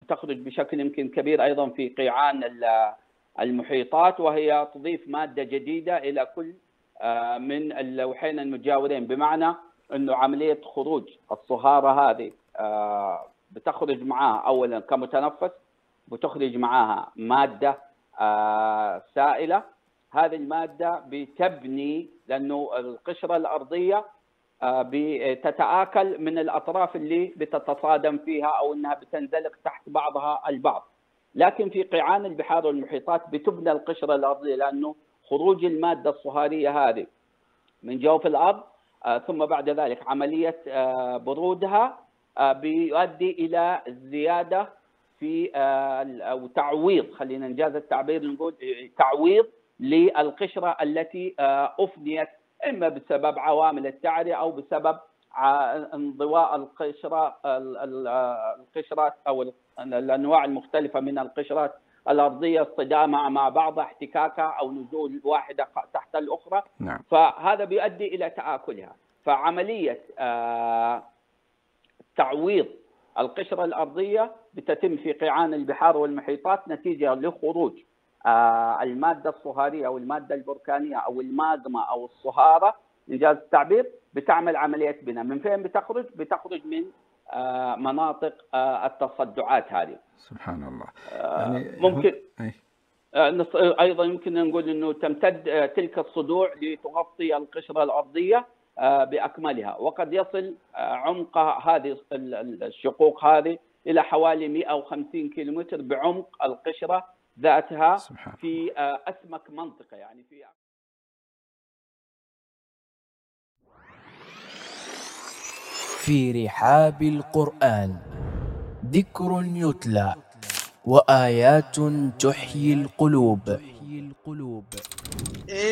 تخرج بشكل يمكن كبير أيضا في قيعان المحيطات، وهي تضيف مادة جديدة إلى كل من اللوحين المجاورين، بمعنى أنه عملية خروج الصهارة هذه بتخرج معها أولا كمتنفس، بتخرج معها مادة سائلة. هذه المادة بتبني، لأنه القشرة الأرضية بتتآكل من الأطراف اللي بتتصادم فيها أو أنها بتنزلق تحت بعضها البعض، لكن في قيعان البحار والمحيطات بتبنى القشرة الأرضية، لأنه خروج المادة الصهارية هذه من جوف الأرض ثم بعد ذلك عملية برودها بيؤدي إلى زيادة في أو تعويض، خلينا نجاز التعبير نقول تعويض للقشرة التي أفنيت إما بسبب عوامل التعرية أو بسبب انضواء القشرات أو الأنواع المختلفة من القشرات الأرضية، اصطدامها مع بعضها، احتكاكها أو نزول واحدة تحت الأخرى. نعم. فهذا بيؤدي إلى تآكلها. فعملية تعويض القشرة الأرضية بتتم في قيعان البحار والمحيطات نتيجة لخروج المادة الصهارية أو المادة البركانية أو الماغما أو الصهارة إنجاز التعبير، بتعمل عملية بناء. من فين بتخرج؟ بتخرج من مناطق التصدعات هذه. سبحان الله. يعني ممكن أيضا يمكن نقول أنه تمتد تلك الصدوع لتغطي القشرة الأرضية بأكملها، وقد يصل عمق هذه الشقوق هذه إلى حوالي 150 كيلومتر بعمق القشرة ذاتها في أسمك منطقة، يعني في رحاب القرآن ذكر يتلى وآيات تحيي القلوب.